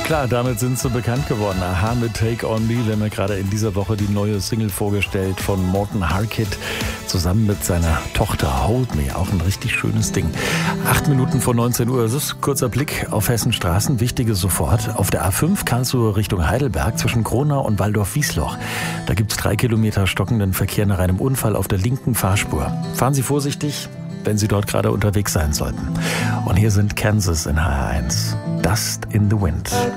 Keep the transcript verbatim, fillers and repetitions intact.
Klar, damit sind sie bekannt geworden. Aha mit Take On Me. Wir haben ja gerade in dieser Woche die neue Single vorgestellt von Morten Harkett zusammen mit seiner Tochter Hold Me. Auch ein richtig schönes Ding. Acht Minuten vor neunzehn Uhr ist es. Kurzer Blick auf Hessens Straßen. Wichtiges sofort. Auf der A fünf Karlsruhe Richtung Heidelberg zwischen Kronau und Waldorf-Wiesloch. Da gibt es drei Kilometer stockenden Verkehr nach einem Unfall auf der linken Fahrspur. Fahren Sie vorsichtig, wenn Sie dort gerade unterwegs sein sollten. Und hier sind Kansas in H R eins. Dust in the Wind.